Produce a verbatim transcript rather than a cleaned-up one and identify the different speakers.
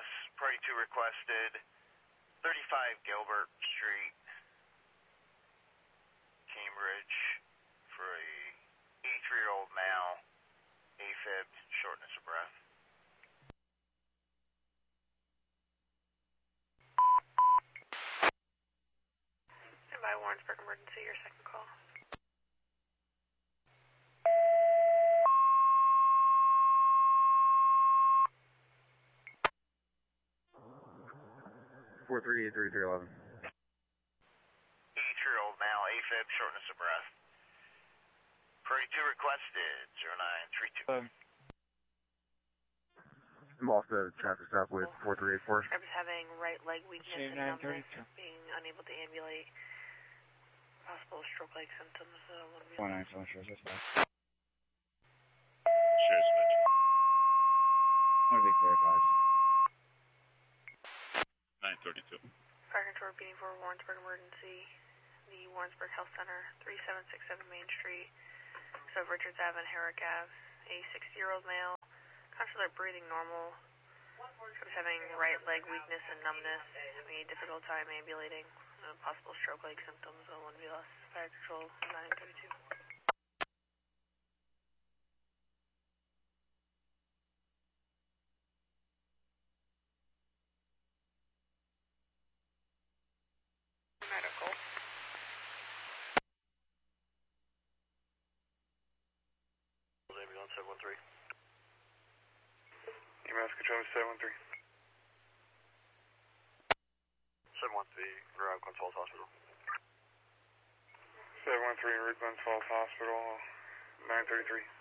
Speaker 1: Bus, Party two requested, thirty-five Gilbert Street, Cambridge, for a eighty-three-year-old male, AFib, shortness of breath.
Speaker 2: And by Warrensburg Emergency, your second call.
Speaker 3: four three eight three three eleven.
Speaker 1: eighty-three-year-old male, AFib, shortness of breath. Party two requested, zero nine three two.
Speaker 3: Um, I'm off the traffic stop with four three eight four.
Speaker 2: I was having right leg weakness and numbness, being unable to ambulate. Possible stroke-like symptoms. Uh,
Speaker 3: one nine seven, sure, that's fine.
Speaker 4: Sure, switch.
Speaker 3: I'm gonna be clear, guys.
Speaker 4: nine thirty-two.
Speaker 2: Fire control repeating for Warrensburg Emergency. The Warrensburg Health Center, three seven six seven Main Street. So Richards Avenue, Herrick Ave. A sixty-year-old male. Consular breathing normal. I was having right leg weakness and numbness. Having a difficult time ambulating. Uh, possible stroke-like symptoms. Uh, one V L S. Fire control, nine thirty-two. Medical.
Speaker 1: Ambulance seven one three.
Speaker 5: E M S control seven one three.
Speaker 1: seven one three, around Glens Falls Hospital.
Speaker 5: seven one three, Route Glens Falls Hospital, nine thirty-three.